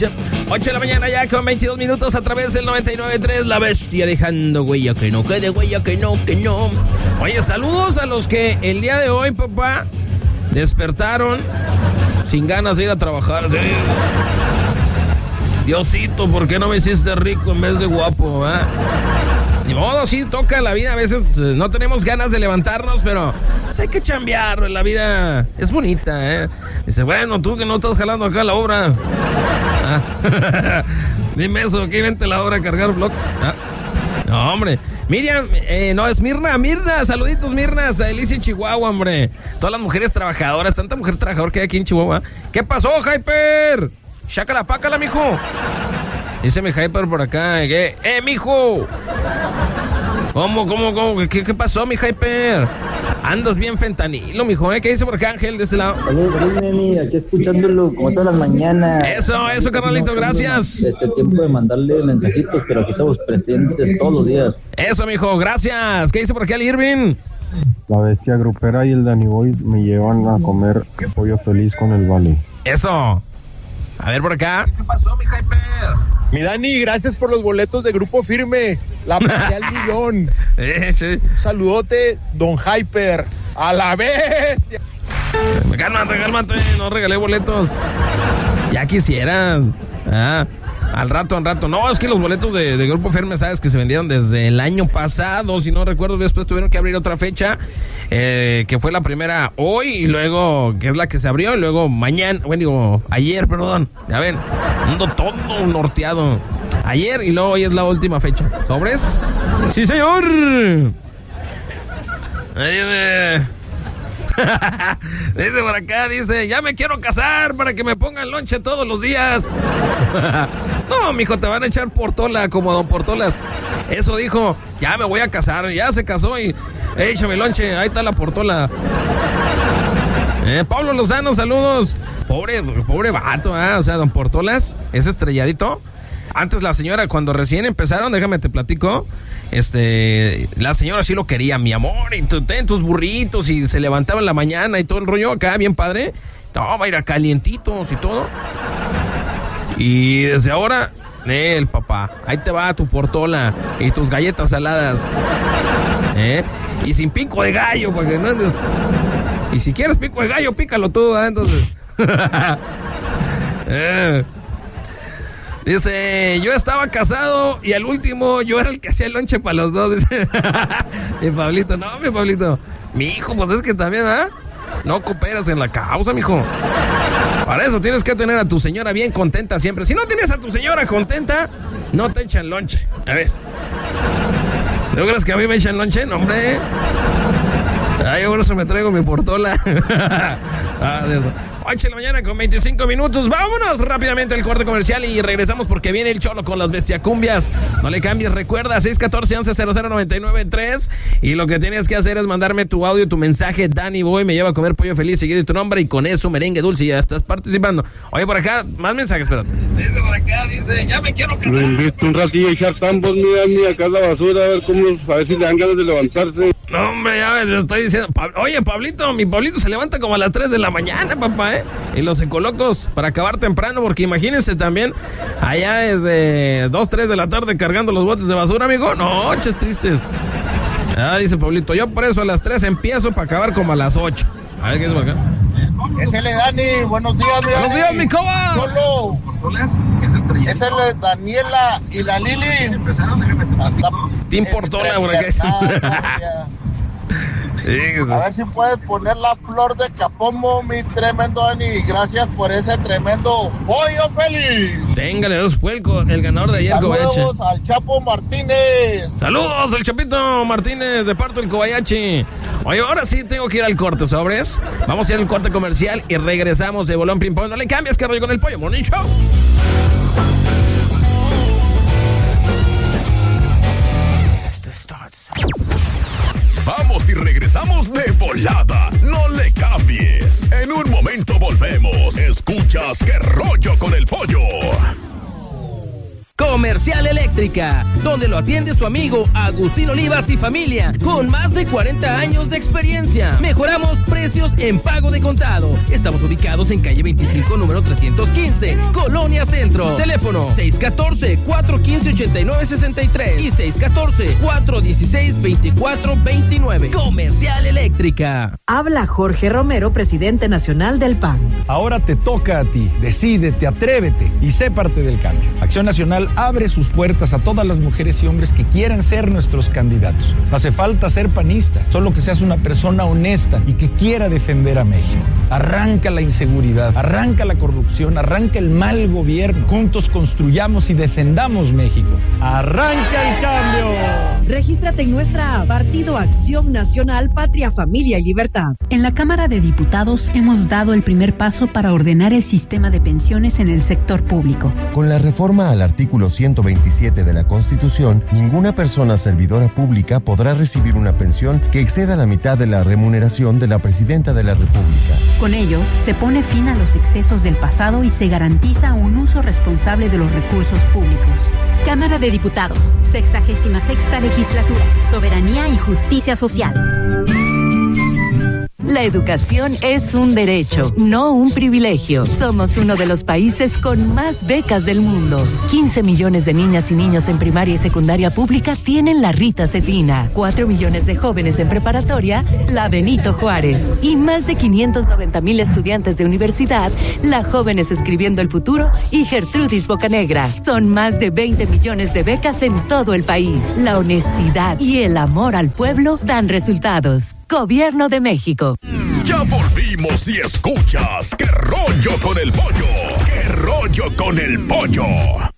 8 de la mañana ya con 22 minutos a través del 99.3 La Bestia, dejando huella que no quede huella que no. Oye, saludos a los que el día de hoy, papá, despertaron sin ganas de ir a trabajar. ¿Sí? Diosito, ¿por qué no me hiciste rico en vez de guapo? Ni modo, sí, toca la vida. A veces no tenemos ganas de levantarnos, pero pues hay que chambear. La vida es bonita, Dice, bueno, tú que no estás jalando acá la obra. Dime eso, aquí vente la obra a cargar blog. No, hombre. Miriam, no, es Mirna, saluditos Mirna, a Alicia en Chihuahua, hombre. Todas las mujeres trabajadoras, tanta mujer trabajadora que hay aquí en Chihuahua. ¿Qué pasó, Hyper? Chácala, pácala, mijo. Dice mi Hyper por acá, mijo. ¿Cómo? ¿Qué pasó, mi Hyper? Andas bien fentanilo, mijo, ¿Qué dice por acá, Ángel, de ese lado? Saludos, neni, aquí escuchándolo como todas las mañanas. Eso, carnalito, gracias. Tiempo de mandarle mensajitos, pero aquí estamos presentes todos los días. Eso, mijo, gracias. ¿Qué dice por acá el Irving? La Bestia Grupera y el Danny Boy me llevan a comer pollo feliz con el Vale. Eso. A ver por acá. ¿Qué pasó, mi Hyper? Mi Dani, gracias por los boletos de Grupo Firme. La pasé al millón. Sí. Saludote, don Hyper. ¡A la bestia! Cálmate, no regalé boletos. Ya quisieran. Al rato. No, es que los boletos de Grupo Firme, sabes que se vendieron desde el año pasado, si no recuerdo. Después tuvieron que abrir otra fecha, que fue la primera hoy, y luego, que es la que se abrió, y luego ayer, perdón. Ya ven, ando todo norteado. Ayer, y luego hoy es la última fecha. ¿Sobres? ¡Sí, señor! Dice por acá, ya me quiero casar para que me pongan lonche todos los días. No, mijo, te van a echar portola como don Portolas. Eso dijo, ya me voy a casar. Ya se casó y échame lonche, ahí está la portola. Pablo Lozano, saludos. Pobre vato, o sea, don Portolas, ese estrelladito. Antes la señora, cuando recién empezaron, déjame te platico, la señora sí lo quería, mi amor, y ten tus burritos, y se levantaba en la mañana y todo el rollo acá, bien padre. Toma, ir a calientitos y todo. Y desde ahora, el papá, ahí te va tu portola y tus galletas saladas. Y sin pico de gallo, para que no andes. Y si quieres pico de gallo, pícalo tú, entonces. Dice, yo estaba casado y al último yo era el que hacía el lonche para los dos. Dice. Y Pablito, no, mi Pablito. Mi hijo, pues es que también, no cooperas en la causa, mijo. Para eso tienes que tener a tu señora bien contenta siempre. Si no tienes a tu señora contenta, no te echan lonche. ¿Ya ves? ¿No crees que a mí me echan lonche? No, hombre. Ay, ahora se me traigo mi portola. 8 de la mañana con 25 minutos. Vámonos rápidamente al corte comercial y regresamos porque viene el Cholo con las bestiacumbias. No le cambies, recuerda 614-1100-993 y lo que tienes que hacer es mandarme tu audio, tu mensaje. Danny Boy me lleva a comer pollo feliz seguido de tu nombre y con eso merengue dulce, ya estás participando. Oye, por acá, más mensajes, espérate. Dice por acá, ya me quiero casar. Lo invito un ratillo a echar tambos, mira, acá la basura, a ver si le dan ganas de levantarse. No, hombre, ya me estoy diciendo. Oye, Pablito, mi Pablito se levanta como a las 3 de la mañana, papá, Y los ecolocos para acabar temprano, porque imagínense también, allá es de 2, 3 de la tarde cargando los botes de basura, amigo. Noches tristes. Dice Pablito, yo por eso a las 3 empiezo para acabar como a las 8. A ver qué es por acá. Es el Dani, buenos días, mi Buenos días, mi coba. Solo. Es el Daniela y la Lili. Team Portola, por acá. A ver si puedes poner la flor de Capomo, mi tremendo Dani. Gracias por ese tremendo pollo feliz. Téngale, fue el ganador de ayer. Saludos al Chapo Martínez. Saludos al Chapito Martínez de Parto del Cobayachi. Oye, ahora sí tengo que ir al corte, ¿sobres? Vamos a ir al corte comercial y regresamos de Bolón Ping Pong. No le cambies, que rollo con el pollo. Morning Show. Vamos y regresamos de volada. No le cambies. En un momento volvemos. Escuchas Qué Rollo con el Pollo. Comercial. Comercial Eléctrica, donde lo atiende su amigo Agustín Olivas y familia, con más de 40 años de experiencia. Mejoramos precios en pago de contado. Estamos ubicados en calle 25, número 315, Colonia Centro. Teléfono 614-415-8963 y 614-416-2429. Comercial Eléctrica. Habla Jorge Romero, presidente nacional del PAN. Ahora te toca a ti. Decídete, atrévete y sé parte del cambio. Acción Nacional abre sus puertas a todas las mujeres y hombres que quieran ser nuestros candidatos. No hace falta ser panista, solo que seas una persona honesta y que quiera defender a México. Arranca la inseguridad, arranca la corrupción, arranca el mal gobierno. Juntos construyamos y defendamos México. ¡Arranca el cambio! Regístrate en nuestra app, Partido Acción Nacional, Patria, Familia y Libertad. En la Cámara de Diputados hemos dado el primer paso para ordenar el sistema de pensiones en el sector público. Con la reforma al artículo 127 de la Constitución, ninguna persona servidora pública podrá recibir una pensión que exceda la mitad de la remuneración de la Presidenta de la República. Con ello, se pone fin a los excesos del pasado y se garantiza un uso responsable de los recursos públicos. Cámara de Diputados, 66ª Legislatura, Soberanía y Justicia Social. La educación es un derecho, no un privilegio. Somos uno de los países con más becas del mundo. 15 millones de niñas y niños en primaria y secundaria pública tienen la Rita Cetina. 4 millones de jóvenes en preparatoria, la Benito Juárez. Y más de 590,000 estudiantes de universidad, la Jóvenes Escribiendo el Futuro y Gertrudis Bocanegra. Son más de 20 millones de becas en todo el país. La honestidad y el amor al pueblo dan resultados. Gobierno de México. Ya volvimos y escuchas. ¿Qué rollo con el pollo? ¿Qué rollo con el pollo?